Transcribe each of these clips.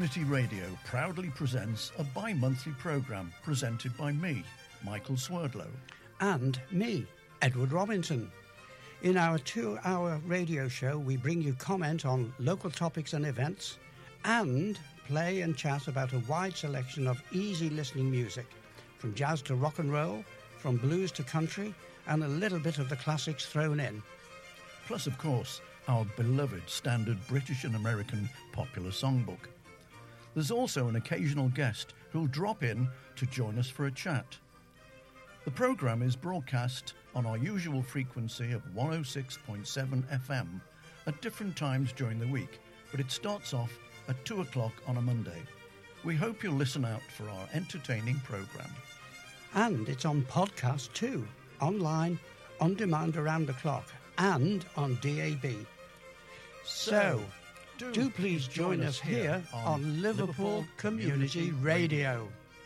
Community Radio proudly presents a bi-monthly programme presented by me, Michael Swerdlow. And me, Edward Robinson. In our 2-hour radio show, we bring you comment on local topics and events and play and chat about a wide selection of easy listening music, from jazz to rock and roll, from blues to country, and a little bit of the classics thrown in. Plus, of course, our beloved standard British and American popular songbook. There's also an occasional guest who'll drop in to join us for a chat. The programme is broadcast on our usual frequency of 106.7 FM at different times during the week, but it starts off at 2 o'clock on a Monday. We hope you'll listen out for our entertaining programme. And it's on podcast too, online, on demand around the clock, and on DAB. So do please join us here on Liverpool Community Radio.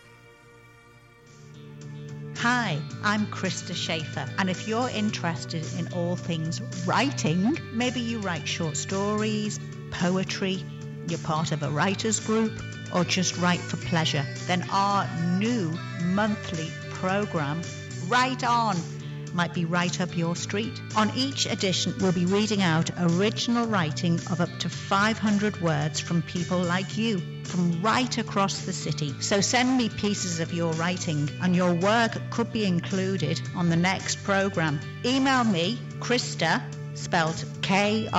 Hi, I'm Krista Schaefer, and if you're interested in all things writing, maybe you write short stories, poetry, you're part of a writers group, or just write for pleasure, then our new monthly programme, Write On, might be right up your street. On each edition, we'll be reading out original writing of up to 500 words from people like you, from right across the city. So send me pieces of your writing, and your work could be included on the next programme. Email me, Krista, spelled Krista,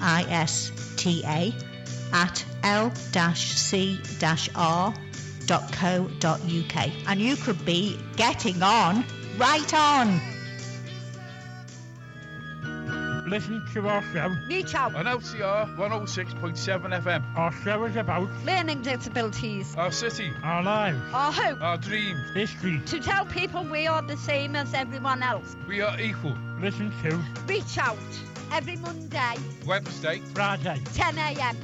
at l-c-r.co.uk. And you could be getting on right on. Listen to our show. Reach out. On LCR 106.7 FM. Our show is about Learning disabilities. Our city. our lives, Our hope. Our dreams. history. To tell people we are the same as everyone else. We are equal. Listen to Reach out. Every Monday, Wednesday. Friday. 10 a.m.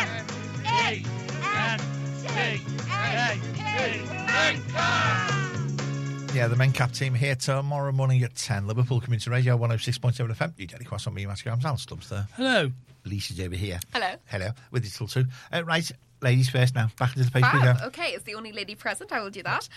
Yeah, the Mencap team here tomorrow morning at 10. Liverpool Community Radio 106.7 FM. You get across on me, Matthew Grams. Alan Stubbs there. Hello. Lisa's over here. Hello. Hello. With you till 2. Right, ladies first now. Back into the paper we go. Okay, as the only lady present, I will do that.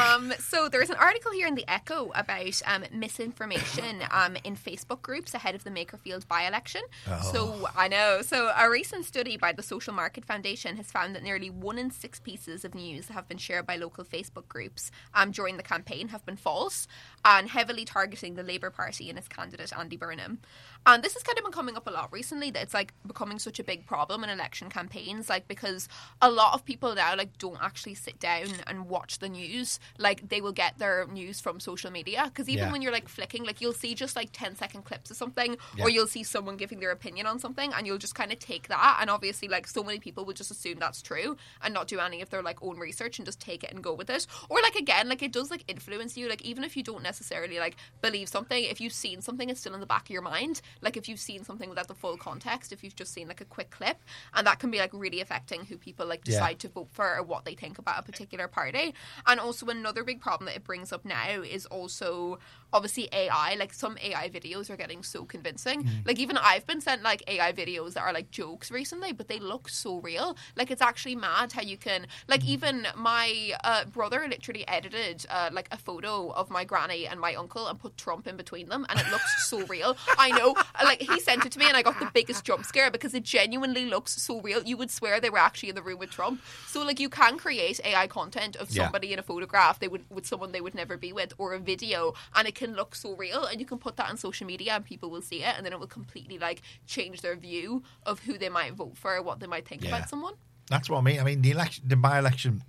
So there's an article here in the Echo about misinformation in Facebook groups ahead of the Makerfield by-election. So I know. So a recent study by the Social Market Foundation has found that nearly 1 in 6 pieces of news that have been shared by local Facebook groups during the campaign have been false and heavily targeting the Labour Party and its candidate Andy Burnham. And this has kind of been coming up a lot recently, that it's like becoming such a big problem in election campaigns, like because a lot of people now like don't actually sit down and watch the news. Like they will get their news from social media, because even when you're like flicking, like you'll see just like 10-second clips of something, or you'll see someone giving their opinion on something, and you'll just kind of take that, and obviously like so many people would just assume that's true and not do any of their like own research and just take it and go with it. Or like again, like it does like influence you, like even if you don't necessarily like believe something, if you've seen something, it's still in the back of your mind. Like if you've seen something without the full context, if you've just seen like a quick clip, and that can be like really affecting who people like decide to vote for or what they think about a particular party. And also another big problem that it brings up now is also obviously AI. Like some AI videos are getting so convincing. Like even I've been sent like AI videos that are like jokes recently, but they look so real. Like it's actually mad how you can like even my brother literally edited like a photo of my granny and my uncle and put Trump in between them, and it looks so real. I know, like he sent it to me and I got the biggest jump scare because it genuinely looks so real. You would swear they were actually in the room with Trump. So like you can create AI content of somebody in a photograph they would with someone they would never be with, or a video, and it can look so real, and you can put that on social media and people will see it, and then it will completely like change their view of who they might vote for or what they might think about someone. That's what I mean. I mean, the by-election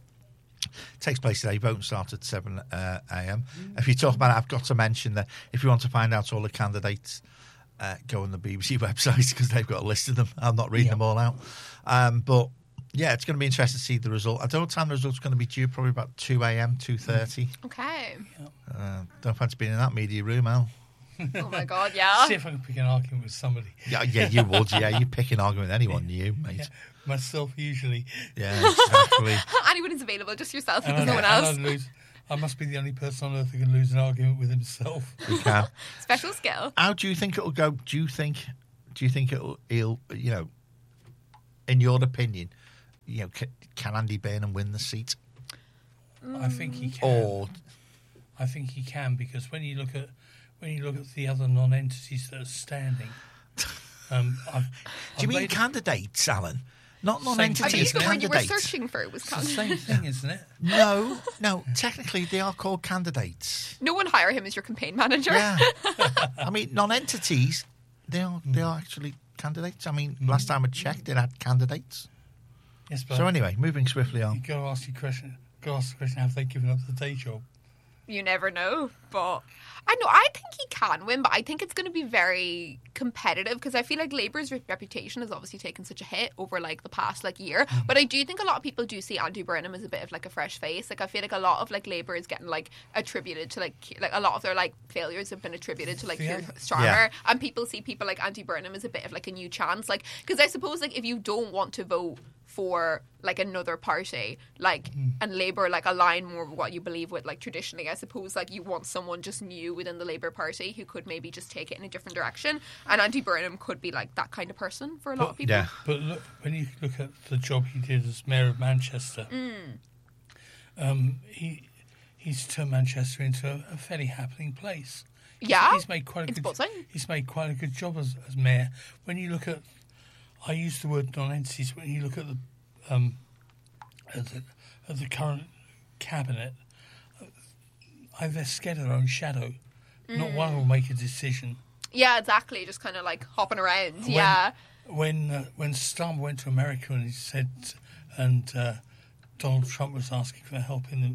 takes place today. Voting starts at 7 a.m. If you talk about it, I've got to mention that if you want to find out all the candidates, go on the BBC website, because they've got a list of them. I'm not reading them all out. But yeah, it's going to be interesting to see the result. I don't know what time the result's going to be due, probably about 2 a.m, 2:30. Okay. Don't fancy being in that media room, Al. Oh my God, yeah. See if I can pick an argument with somebody. Yeah, you would, you pick an argument with anyone, you, mate. Yeah, myself, usually. Yeah, exactly. Anyone is available, just yourself, because no one else. I must be the only person on earth who can lose an argument with himself. You can. Special skill. How do you think it'll go? Do you think he'll, you know, in your opinion, can Andy Burnham win the seat? I think he can. Or I think he can, because when you look at the other non-entities that are standing, do you mean candidates, Alan? Not Same non-entities, I think the word you were candidates. searching for was It's the candidate. same thing, isn't it? No. Technically, they are called candidates. No one hire him as your campaign manager. Yeah. I mean, non-entities, they are actually candidates. I mean, last time I checked, they had candidates. Yes, but So anyway, moving swiftly you on. got to ask the question. Have they given up the day job? You never know, but I think he can win, but I think it's going to be very competitive, because I feel like Labour's reputation has obviously taken such a hit over like the past like year. But I do think a lot of people do see Andy Burnham as a bit of like a fresh face. Like I feel like a lot of like Labour is getting like attributed to like a lot of their like failures have been attributed to like Keir Starmer, Yeah. and people see people like Andy Burnham as a bit of like a new chance. Like, because I suppose like if you don't want to vote for like another party, like and Labour like align more with what you believe with, like traditionally I suppose like you want someone just new within the Labour Party who could maybe just take it in a different direction, and Andy Burnham could be like that kind of person for a lot of people. Yeah. But look, when you look at the job he did as mayor of Manchester, he's turned Manchester into a fairly happening place. Yeah, he's made quite a it's good. buzzing. He's made quite a good job as mayor. When you look at, I use the word non-entities. When you look at the current cabinet, they're scared of their own shadow. Not one will make a decision. Yeah, exactly. Just kind of like hopping around. When- Yeah. When Starmer went to America and he said, and Donald Trump was asking for help in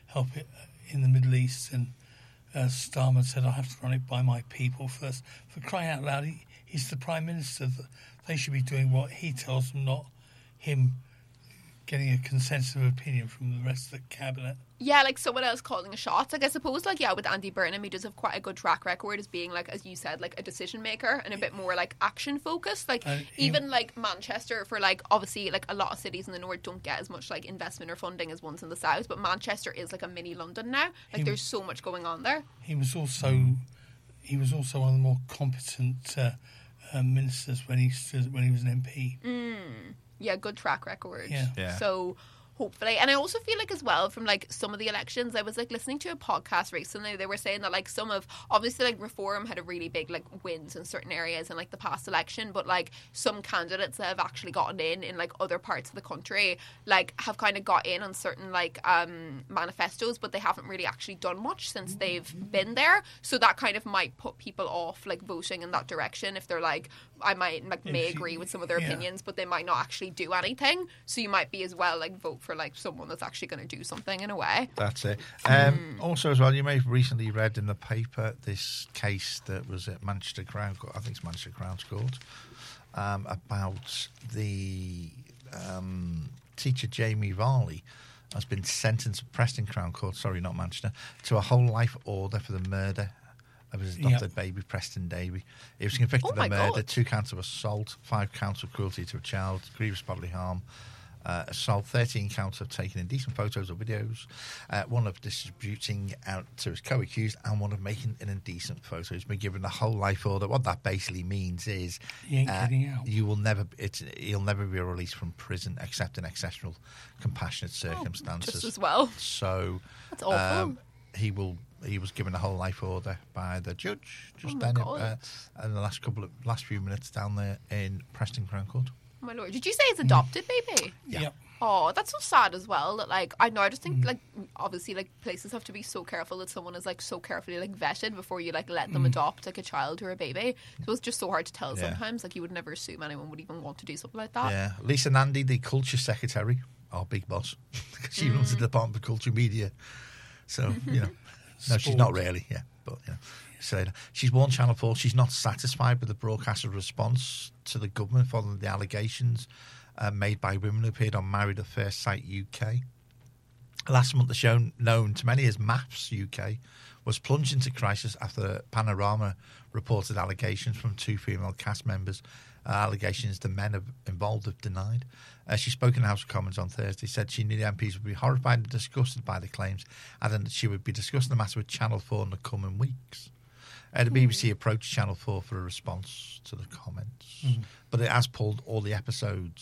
the Middle East, and Starmer said, "I have to run it by my people first." For crying out loud, he's the Prime Minister. They should be doing what he tells them, not him getting a consensus of opinion from the rest of the cabinet. Yeah, like someone else calling a shots. Like I suppose, like with Andy Burnham, he does have quite a good track record as being like, as you said, like a decision maker and a bit more like action focused. Like even like Manchester, for like obviously like a lot of cities in the north don't get as much like investment or funding as ones in the south, but Manchester is like a mini London now. Like there's so much going on there. He was also one of the more competent ministers when he was an MP. Yeah, good track record. Yeah. So hopefully, and I also feel like as well from like some of the elections, I was like listening to a podcast recently, they were saying that like some of, obviously like Reform had a really big like wins in certain areas in like the past election, but like some candidates that have actually gotten in like other parts of the country like have kind of got in on certain like manifestos, but they haven't really actually done much since they've been there, so that kind of might put people off like voting in that direction if they're like, I might like may agree with some of their opinions, but they might not actually do anything, so you might be as well like vote for like someone that's actually going to do something in a way. That's it. Also, as well, you may have recently read in the paper this case that was at Manchester Crown Court, I think it's Manchester Crown Court, about the teacher Jamie Varley has been sentenced at Preston Crown Court, sorry, not Manchester, to a whole life order for the murder of his adopted baby, Preston Davy. He was convicted of murder, God. 2 counts of assault, 5 counts of cruelty to a child, grievous bodily harm, assault, 13 counts of taking indecent photos or videos, 1 of distributing out to his co-accused, and 1 of making an indecent photo. He's been given a whole life order. What that basically means is he ain't getting out. He'll never be released from prison except in exceptional, compassionate circumstances. Just as well. So that's awful. He was given a whole life order by the judge just in the last few minutes down there in Preston Crown Court. Oh my lord! Did you say it's adopted baby? Yeah. Oh, that's so sad as well. That like I just think like obviously like places have to be so careful that someone is like so carefully like vetted before you like let them adopt like a child or a baby. So it's just so hard to tell sometimes. Like you would never assume anyone would even want to do something like that. Yeah, Lisa Nandy, the culture secretary, our big boss, she runs the Department of Culture Media. So no, she's not really. Yeah, but So she's warned Channel 4 she's not satisfied with the broadcaster's response to the government following the allegations made by women who appeared on Married at First Sight UK. Last month, the show, known to many as MAFS UK, was plunged into crisis after Panorama reported allegations from 2 female cast members, allegations the men involved have denied. She spoke in the House of Commons on Thursday, said she knew the MPs would be horrified and disgusted by the claims, and that she would be discussing the matter with Channel 4 in the coming weeks. The BBC approached Channel 4 for a response to the comments, but it has pulled all the episodes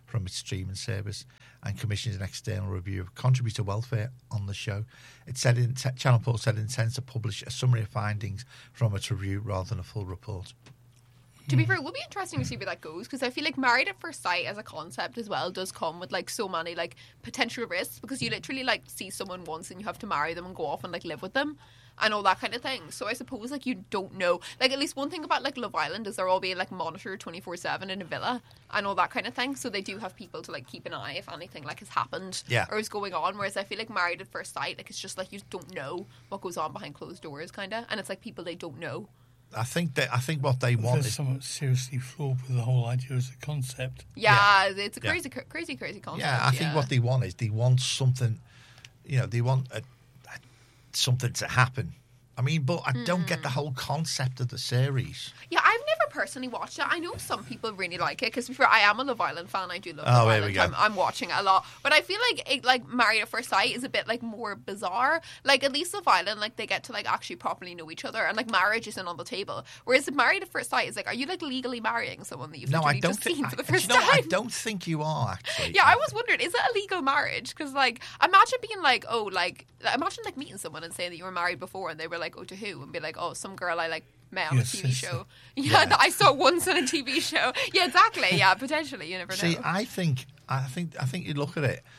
from its streaming service and commissions an external review of contributor welfare on the show. It said Channel 4 said it intends to publish a summary of findings from its review rather than a full report. To be fair, it will be interesting to see where that goes, because I feel like Married at First Sight as a concept as well does come with like so many like potential risks, because you literally like see someone once and you have to marry them and go off and like live with them and all that kind of thing. So I suppose like you don't know, like at least one thing about like Love Island is they're all being like monitored 24/7 in a villa and all that kind of thing. So they do have people to like keep an eye if anything like has happened or is going on. Whereas I feel like Married at First Sight, like it's just like you don't know what goes on behind closed doors, kind of, and it's like people they don't know. I think what they want There's is somewhat seriously flawed with the whole idea as a concept. Yeah, it's a crazy concept. Yeah, I think what they want is they want something, they want something to happen. I mean, but I don't get the whole concept of the series. Yeah, I've never personally watched it. I know some people really like it, because I am a Love Island fan. I do love Love Island. Here we go. I'm watching it a lot. But I feel like Married at First Sight is a bit like more bizarre. Like at least Love Island, like they get to like actually properly know each other, and like marriage isn't on the table. Whereas Married at First Sight is like, are you like legally marrying someone that you've literally just seen for the first time? I don't think you are actually. Yeah, I was wondering, is it a legal marriage? Because like, imagine being like, imagine like meeting someone and saying that you were married before, and they were like, oh, to who? And be like, oh, some girl I like met on a TV show. Yeah, that I saw once on a TV show. Yeah, exactly. Yeah, potentially. You never know. See, I think you look at it.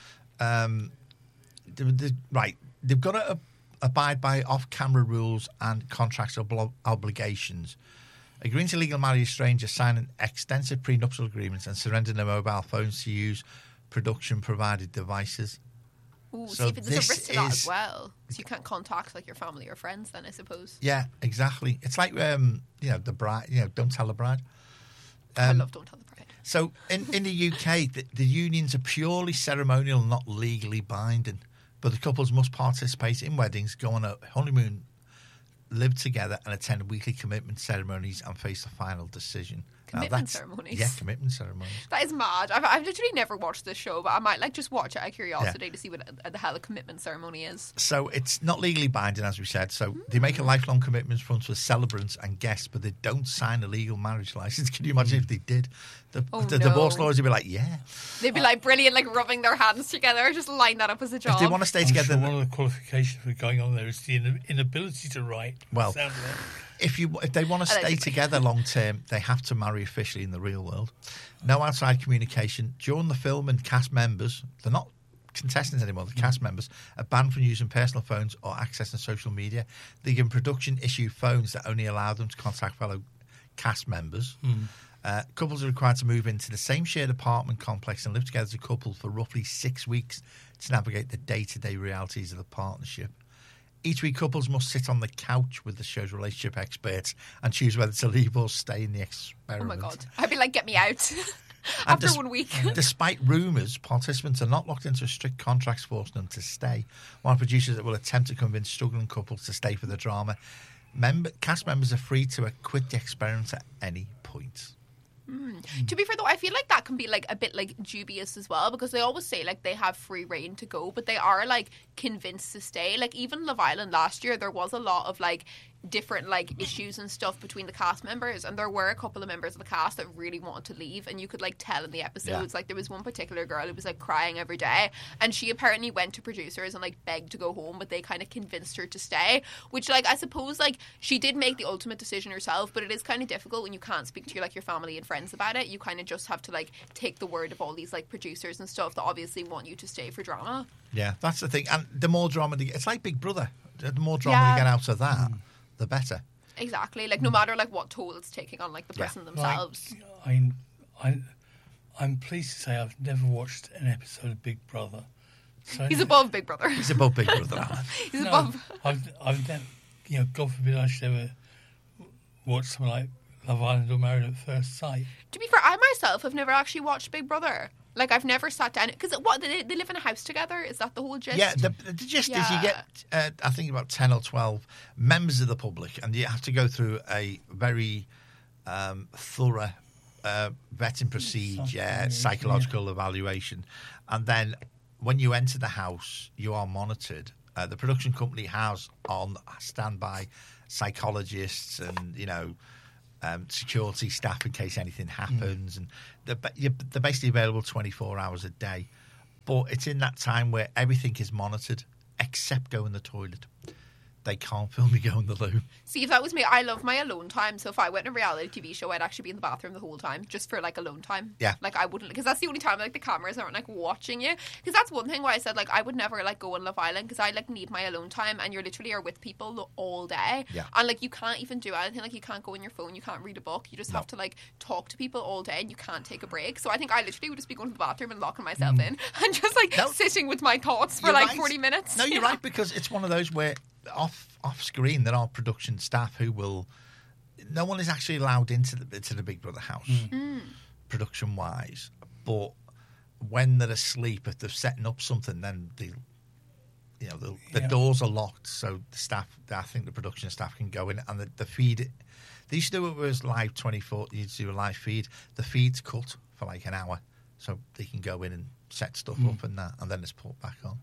Right, they've got to abide by off-camera rules and contracts obligations. Agreeing to legally marry a stranger, signing extensive prenuptial agreements, and surrendering their mobile phones to use production-provided devices. Ooh, so there's a risk to that as well. So you can't contact like your family or friends then, I suppose. Yeah, exactly. It's like the bride. Don't tell the bride. I love Don't Tell the Bride. So in the UK, the unions are purely ceremonial, not legally binding. But the couples must participate in weddings, go on a honeymoon, live together, and attend weekly commitment ceremonies and face the final decision. Commitment ceremonies? Yeah, commitment ceremonies. That is mad. I've literally never watched this show, but I might like just watch it out of curiosity to see what the hell a commitment ceremony is. So it's not legally binding, as we said. So they make a lifelong commitment front for celebrants and guests, but they don't sign a legal marriage license. Can you imagine if they did? The divorce lawyers would be like, yeah. They'd be like brilliant, like rubbing their hands together, just line that up as a job. If they want to stay together, one of the qualifications for going on there is the inability to write. Well, if they want to stay together long term, they have to marry officially in the real world. No outside communication during the film, and cast members, they're not contestants anymore, the cast members are banned from using personal phones or accessing social media. They give production issue phones that only allow them to contact fellow cast members. Couples are required to move into the same shared apartment complex and live together as a couple for roughly 6 weeks to navigate the day-to-day realities of the partnership. Each week, couples must sit on the couch with the show's relationship experts and choose whether to leave or stay in the experiment. Oh my God. I'd be like, get me out after 1 week. Despite rumours, participants are not locked into strict contracts forcing them to stay, while producers will attempt to convince struggling couples to stay for the drama. Cast members are free to quit the experiment at any point. To be fair though, I feel like that can be like a bit like dubious as well, because they always say like they have free reign to go, but they are like convinced to stay. Like even Love Island last year, there was a lot of like different like issues and stuff between the cast members, and there were a couple of members of the cast that really wanted to leave, and you could like tell in the episodes. Like there was one particular girl who was like crying every day, and she apparently went to producers and like begged to go home, but they kind of convinced her to stay, which like I suppose like she did make the ultimate decision herself, but it is kind of difficult when you can't speak to your family and friends about it. You kind of just have to like take the word of all these like producers and stuff that obviously want you to stay for drama. Yeah, that's the thing. And the more drama it's like Big Brother. The more drama you get out of that, the better. Exactly. Like no matter like what toll it's taking on like the person themselves. Like, I'm pleased to say I've never watched an episode of Big Brother. So he's above Big Brother. He's above Big Brother. He's above. I've never, God forbid I should ever watch something like Love Island or Married at First Sight. To be fair, I myself have never actually watched Big Brother. Like, I've never sat down... Because they live in a house together? Is that the whole gist? Yeah, the gist is you get, I think, about 10 or 12 members of the public, and you have to go through a very thorough vetting procedure, psychological evaluation. And then when you enter the house, you are monitored. The production company has on standby psychologists and, security staff in case anything happens, and they're basically available 24 hours a day. But it's in that time where everything is monitored except go in the toilet. They can't film me go in the loo. See, if that was me, I love my alone time. So if I went on a reality TV show, I'd actually be in the bathroom the whole time, just for like alone time. Yeah. Like I wouldn't, because that's the only time like the cameras aren't like watching you. Because that's one thing why I said like I would never like go on Love Island, because I like need my alone time, and you're literally are with people all day. Yeah. And like you can't even do anything. Like you can't go on your phone, you can't read a book. You just have to like talk to people all day, and you can't take a break. So I think I literally would just be going to the bathroom and locking myself in and just like sitting with my thoughts for You're like right. 40 minutes. No, you're right, because it's one of those where off screen there are production staff who will. No one is actually allowed into the Big Brother house, production wise. But when they're asleep, if they're setting up something, then the doors are locked, so the staff, I think the production staff can go in, and the feed. They used to do it was live 24. You used to do a live feed. The feed's cut for like an hour, so they can go in and set stuff up and that, and then it's put back on.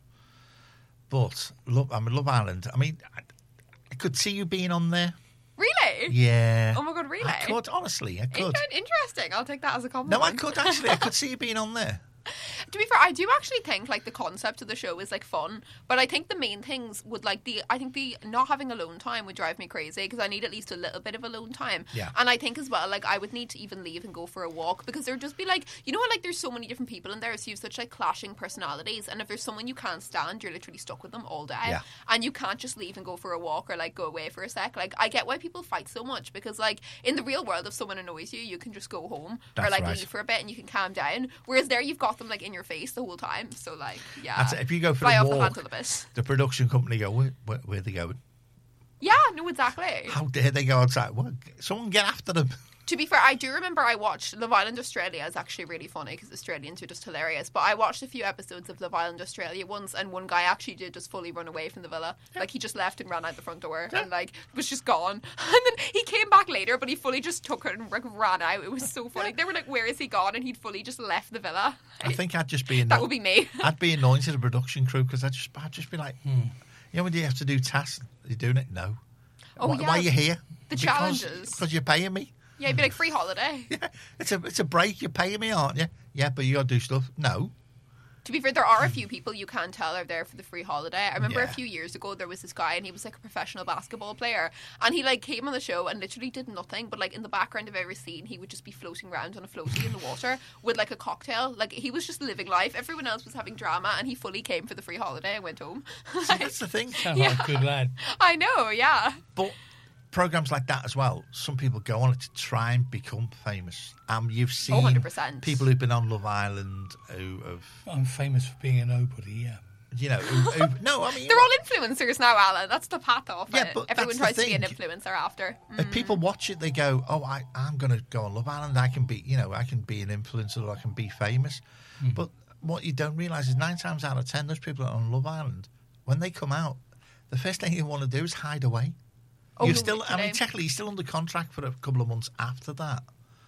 But Love Island. I mean, I could see you being on there. Really? Yeah. Oh my God, really? I could, honestly, I could. Interesting. I'll take that as a compliment. No, I could actually. I could see you being on there. To be fair, I do actually think like the concept of the show is like fun, but I think the main things would like the not having alone time would drive me crazy, because I need at least a little bit of alone time. Yeah. And I think as well, like I would need to even leave and go for a walk, because there'd just be like, you know how like there's so many different people in there, so you have such like clashing personalities, and if there's someone you can't stand, you're literally stuck with them all day. Yeah. And you can't just leave and go for a walk or like go away for a sec. Like I get why people fight so much, because like in the real world, if someone annoys you, you can just go home That's or like right. leave for a bit and you can calm down. Whereas there you've got them like in your face the whole time. So like, yeah. That's it. If you go for Fly a off the walk, handle a bit. the production company go, where are they going? Yeah, no, exactly. How dare they go outside? What? Someone get after them. To be fair, I do remember I watched Love Island Australia. It's actually really funny because Australians are just hilarious. But I watched a few episodes of Love Island Australia once, and one guy actually did just fully run away from the villa. Yeah. Like he just left and ran out the front door and like was just gone. And then he came back later, but he fully just took it and like, ran out. It was so funny. They were like, "Where is he gone?" And he'd fully just left the villa. I think I'd just be that would be me. I'd be annoying to the production crew, because I'd just be like, you know, when you have to do tasks, you're doing it. No. Oh, why are you here? Challenges. Because you're paying me. Yeah, you'd be like, free holiday. Yeah, it's a break. You're paying me, aren't you? Yeah, but you got to do stuff. No. To be fair, there are a few people you can tell are there for the free holiday. I remember a Yeah. few years ago there was this guy, and he was like a professional basketball player, and he like came on the show and literally did nothing, but like in the background of every scene he would just be floating around on a floaty in the water with like a cocktail. Like he was just living life. Everyone else was having drama, and he fully came for the free holiday and went home. See, that's the thing. Sound like a good lad. I know, yeah. But programs like that as well, some people go on it to try and become famous. You've seen 100%. people who've been on Love Island who have, I'm famous for being a nobody, yeah. you know, no, I mean, They're all influencers now, Alan. That's the path off Yeah, it. but Everyone that's the tries to be an thing. influencer after. if people watch it, they go, "Oh, I'm going to go on Love Island. I can be an influencer, or I can be famous." But what you don't realise is 9 times out of 10, those people that are on Love Island, when they come out, the first thing you want to do is hide away. Oh, You're no, still, I mean, literally. technically, you're still under contract for a couple of months after that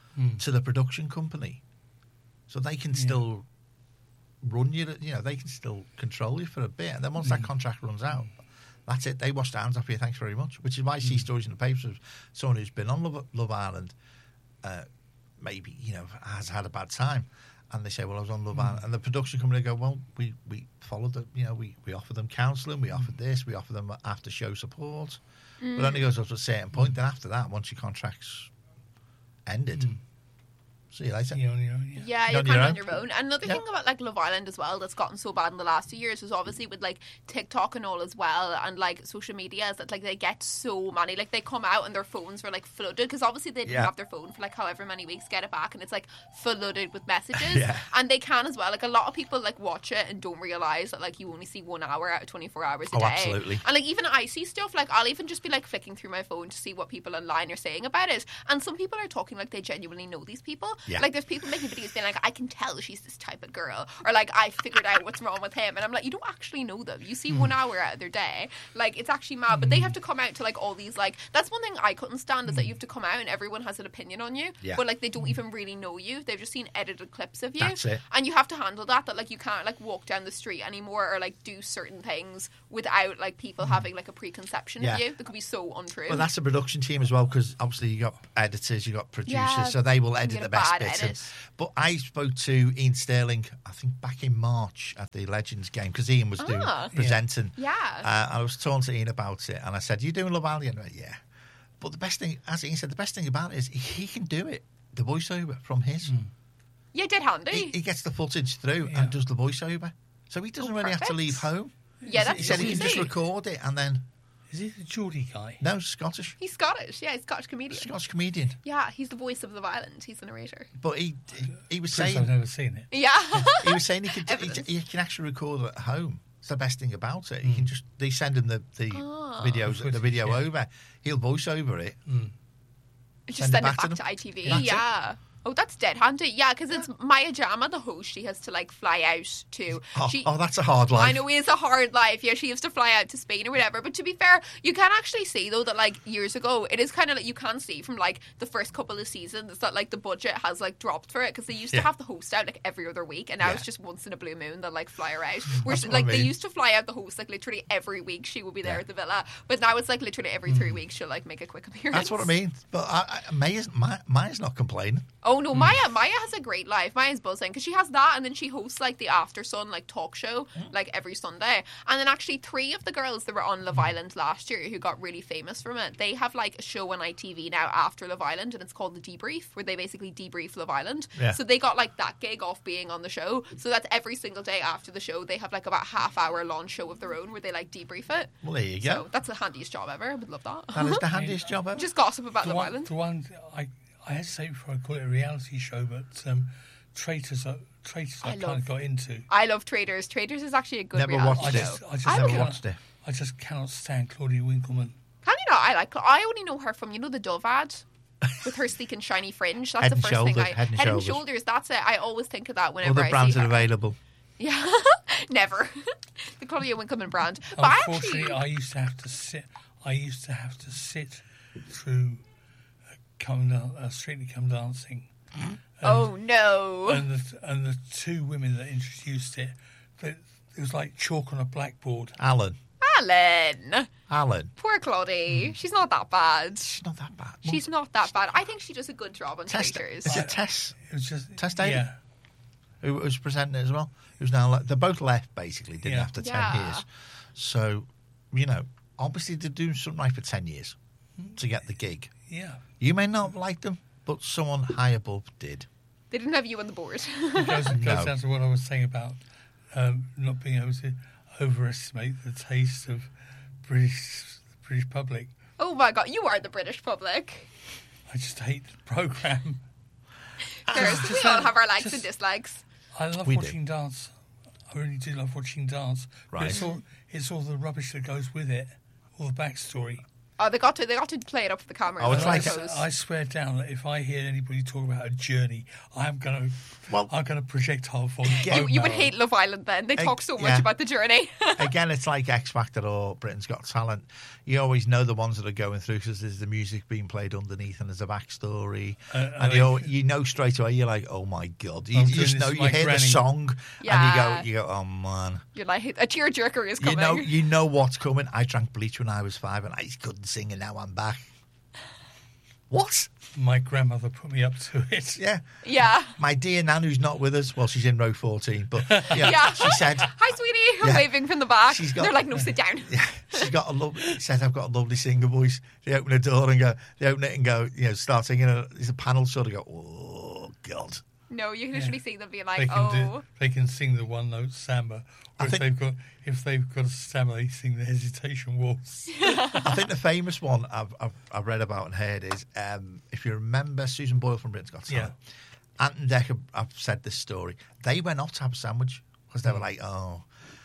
to the production company, so they can still run you. You know, they can still control you for a bit, and then once that contract runs out, that's it. They wash their hands off you. Thanks very much. Which is why I see stories in the papers of someone who's been on Love Island, maybe has had a bad time, and they say, "Well, I was on Love Island," and the production company go, "Well, we followed the, we offered them counselling, we offered this, we offered them after show support." But it only goes up to a certain point. Then after that, once your contract's ended, see you later. You're on your own, Yeah, You're you're on kind your of on own. your own. And another thing about like Love Island as well that's gotten so bad in the last 2 years is obviously with like TikTok and all as well, and like social media, is that like they get so many, like they come out and their phones were like flooded, because obviously they didn't have their phone for like however many weeks, get it back, and it's like flooded with messages. And they can as well, like a lot of people like watch it and don't realise that like you only see 1 hour out of 24 hours a Oh, day. absolutely. And like even I see stuff, like I'll even just be like flicking through my phone to see what people online are saying about it, and some people are talking like they genuinely know these people, Yeah. Like, there's people making videos being like, I can tell she's this type of girl, or like, I figured out what's wrong with him, and I'm like, you don't actually know them. You see 1 hour out of their day. Like, it's actually mad. But they have to come out to like all these, like, that's one thing I couldn't stand, is that you have to come out and everyone has an opinion on you, Yeah. but like they don't even really know you. They've just seen edited clips of you. That's it. And you have to handle that like you can't like walk down the street anymore or like do certain things without like people having like a preconception Yeah. of you that could be so untrue. Well, that's a production team as well, because obviously you got editors, you got producers, Yeah, so they will you edit get the a best bad bits. edit. But I spoke to Ian Sterling, I think back in March at the Legends game, because Ian was doing presenting. Yeah. I was talking to Ian about it, and I said, "You doing Love Island?" And he went, yeah. But the best thing, as Ian said, the best thing about it is he can do it, the voiceover from his. Yeah, dead handy. He gets the footage through and does the voiceover, so he doesn't really have to perfect. leave home. Yeah, that's He said he can just easy. record it and then Is he the Geordie guy? no, Scottish He's Scottish. Yeah, he's Scottish comedian. Scottish comedian. Yeah, he's the voice of Love Island. He's the narrator. But he was Proves I've saying never seen it. Yeah. he was saying he Evidence. can actually record it at home. It's the best thing about it. He can just they send him the videos, the Footage, video yeah. over. He'll voice over it. Just Send send it it back to back them. to ITV. That's it. Yeah. Oh, that's dead handy. Yeah, because it's Maya Jama, the host. She has to like fly out to. Oh, that's a hard life. I know it's a hard life. Yeah, she has to fly out to Spain or whatever. But to be fair, you can actually see though that like years ago, it is kind of like you can see from like the first couple of seasons that like the budget has like dropped for it, because they used to have the host out like every other week, and now it's just once in a blue moon they'll like fly her out. Whereas That's what I like they mean. used to fly out the host like literally every week. She would be there at the villa, but now it's like literally every 3 weeks she'll like make a quick appearance. That's what I mean. But Maya's not complaining. Oh no, Maya has a great life. Maya's buzzing because she has that, and then she hosts like the After Sun like talk show like every Sunday. And then actually 3 of the girls that were on Love Island last year who got really famous from it, they have like a show on ITV now after Love Island, and it's called The Debrief, where they basically debrief Love Island. Yeah. So they got like that gig off being on the show. So that's every single day after the show they have like about half-hour launch show of their own where they like debrief it. Well, there you So go. that's the handiest job ever. I would love that. That is the handiest job ever. Just gossip about The Love one, Island. the one I had to say before I call it a reality show, but Traitors I kind love- of got into. I love Traders. Traders is actually a good Never reality watched it. show. I just I Never like it. watched it. I just cannot stand Claudia Winkleman. Can you not? I only know her from the Dove ad with her sleek and shiny fringe. That's Head the and first thing Shoulders, Head and Head and Shoulders. Shoulders. That's it. I always think of that whenever Other I brands see are her. available. Yeah, never. The Claudia Winkleman brand. But I Unfortunately, actually, I used to have to sit through Strictly Come Dancing. oh no. And the 2 women that introduced it, it was like chalk on a blackboard. Alan. Alan. Poor Claudie. She's not that bad. She's not that bad. She's not that bad. I think she does a good job on Tess, Traitors. is it Tess? It was just Tess Daly? Yeah. Who was presenting it as well? Who's now they're both left basically, didn't Yeah. after 10 Yeah. years. So, obviously they're doing something right for 10 years to get the gig. Yeah. You may not like them, but someone high above did. They didn't have you on the board. It goes No. down to what I was saying about not being able to overestimate the taste of British public. Oh my god, you are the British public. I just hate the programme. Girls, we all have our likes and dislikes. I love We do. watching dance. I really do love watching dance. But Right. it's all the rubbish that goes with it, all the backstory. Oh, they got to play it up for the camera. Oh, it's I like- suppose. I swear down that if I hear anybody talk about a journey, I'm gonna projectile vomit. You would hate Love Island then. They talk so much yeah. about the journey. Again, it's like X Factor or Britain's Got Talent. You always know the ones that are going through because there's the music being played underneath and there's a backstory. And you know straight away, you're like, oh my God. You I'm just doing know, this you with my hear the granny. song Yeah. and you go, oh man. You're like, a tearjerker is coming. You know what's coming. I drank bleach when I was 5 and I couldn't sing and now I'm back. What? My grandmother put me up to it. Yeah. Yeah. My dear Nan, who's not with us, well, she's in row 14, but yeah, Yeah. she said, Hi, sweetie. I'm Yeah. waving from the back. She's got- They're like, no, sit down. yeah, she's got a lovely, said, I've got a lovely singer voice. They open the door and they open it and go, start singing. There's a panel sort of go, oh, God. No, you can literally see them being like, They can oh. they can sing the one note samba. I Or if think- they've got a stammer, they sing the hesitation waltz. I think the famous one I've read about and heard is, if you remember Susan Boyle from Britain's Got Talent, Ant and Dec have said this story. They went off to have a sandwich because they were like, oh,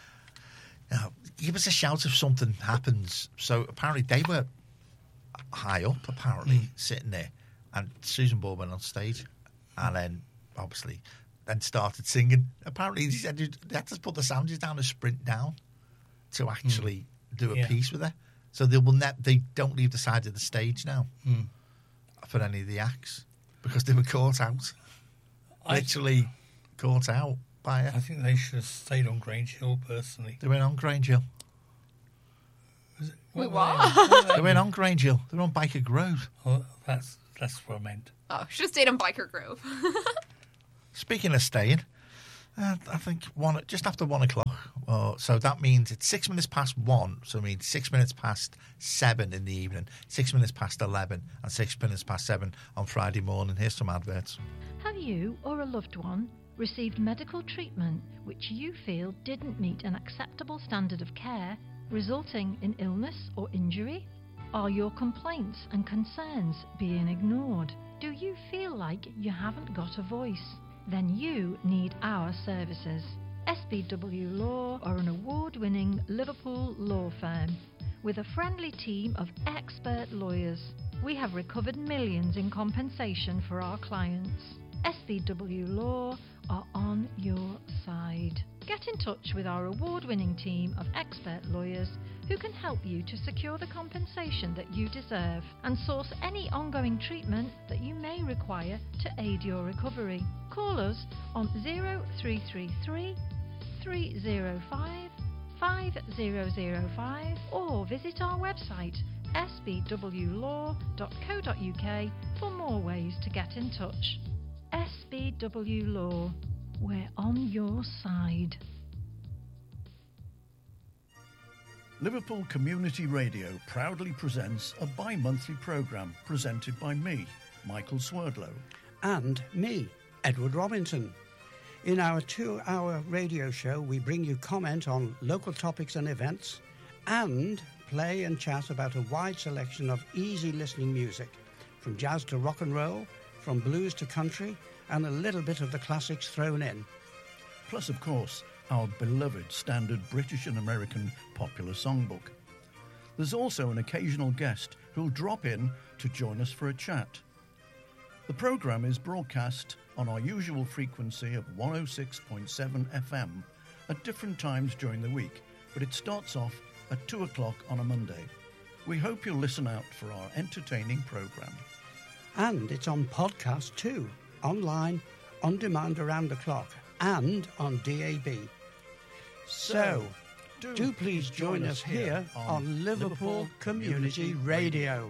give us a shout if something happens. So apparently they were high up, sitting there, and Susan Boyle went on stage and then obviously then started singing. Apparently, he said they had to put the sandwiches down and sprint down to actually do a piece with her. So they don't leave the side of the stage now for any of the acts because they were caught out. Literally caught out by her. I think they should have stayed on Grange Hill, personally. They went on Grange Hill. Wait, what? They went on Grange Hill. They were on Biker Grove. Oh, that's what I meant. Oh, should have stayed on Biker Grove. Speaking of staying, I think just after 1 o'clock. So that means it's 6 minutes past 1. So it means 6 minutes past 7 in the evening, 6 minutes past 11, and 6 minutes past 7 on Friday morning. Here's some adverts. Have you or a loved one received medical treatment which you feel didn't meet an acceptable standard of care, resulting in illness or injury? Are your complaints and concerns being ignored? Do you feel like you haven't got a voice? Then you need our services. SBW Law are an award-winning Liverpool law firm with a friendly team of expert lawyers. We have recovered millions in compensation for our clients. SBW Law are on your side. Get in touch with our award-winning team of expert lawyers who can help you to secure the compensation that you deserve and source any ongoing treatment that you may require to aid your recovery. Call us on 0333 305 5005 or visit our website sbwlaw.co.uk for more ways to get in touch. SBW Law, we're on your side. Liverpool Community Radio proudly presents a bi-monthly programme presented by me, Michael Swerdlow. And me, Edward Robinson. In our 2-hour radio show, we bring you comment on local topics and events and play and chat about a wide selection of easy listening music, from jazz to rock and roll, from blues to country, and a little bit of the classics thrown in. Plus, of course, our beloved standard British and American popular songbook. There's also an occasional guest who'll drop in to join us for a chat. The programme is broadcast on our usual frequency of 106.7 FM at different times during the week, but it starts off at 2 o'clock on a Monday. We hope you'll listen out for our entertaining programme. And it's on podcast too, online, on demand around the clock, and on DAB. So, do please join us here on Liverpool Community Radio.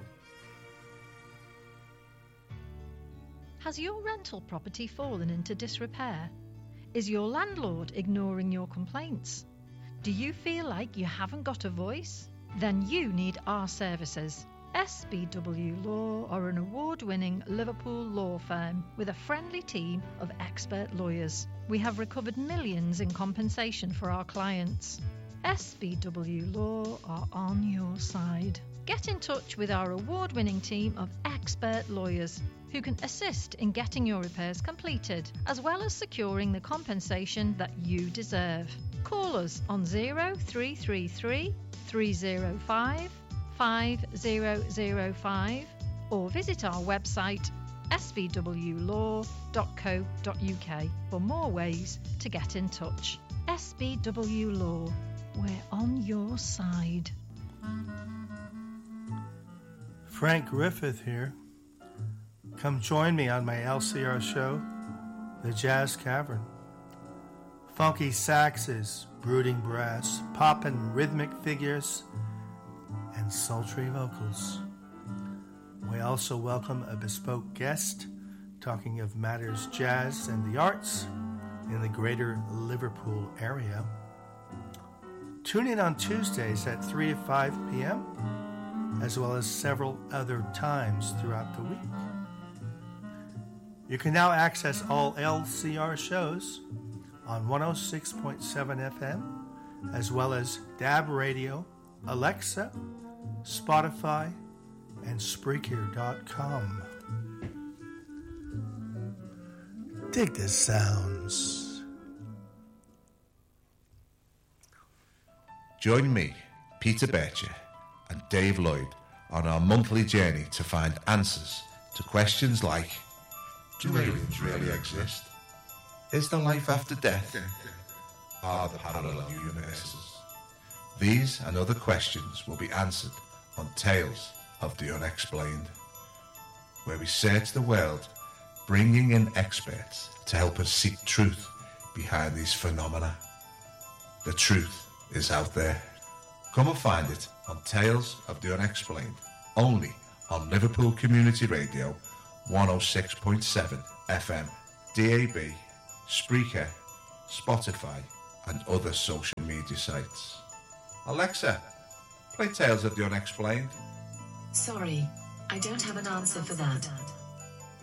Has your rental property fallen into disrepair? Is your landlord ignoring your complaints? Do you feel like you haven't got a voice? Then you need our services. SBW Law are an award-winning Liverpool law firm with a friendly team of expert lawyers. We have recovered millions in compensation for our clients. SBW Law are on your side. Get in touch with our award-winning team of expert lawyers who can assist in getting your repairs completed, as well as securing the compensation that you deserve. Call us on 0333 305 5005 or visit our website sbwlaw.co.uk for more ways to get in touch. SBW Law, we're on your side. Frank Griffith here. Come join me on my LCR show, The Jazz Cavern. Funky saxes, brooding brass, poppin' rhythmic figures, and sultry vocals. We also welcome a bespoke guest talking of matters jazz and the arts in the greater Liverpool area. Tune in on Tuesdays at 3 to 5 p.m., as well as several other times throughout the week. You can now access all LCR shows on 106.7 FM, as well as DAB Radio, Alexa, Spotify, and Spreaker.com. Dig the sounds. Join me, Peter Bircher, and Dave Lloyd on our monthly journey to find answers to questions like: Do aliens really exist? Is there life after death? Are there parallel universes? These and other questions will be answered on Tales of the Unexplained, where we search the world, bringing in experts to help us seek truth behind these phenomena. The truth is out there. Come and find it on Tales of the Unexplained, only on Liverpool Community Radio 106.7 FM, DAB, Spreaker, Spotify and other social media sites. Alexa, play Tales of the Unexplained. Sorry, I don't have an answer for that.